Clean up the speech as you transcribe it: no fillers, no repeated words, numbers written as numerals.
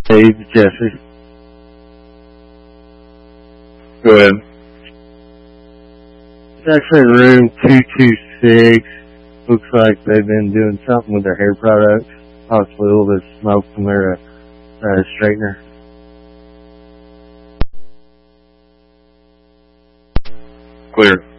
Hey, Jesse. Go ahead. It's actually room 226. Looks like they've been doing something with their hair products. Possibly a little bit of smoke from their straightener. Clear.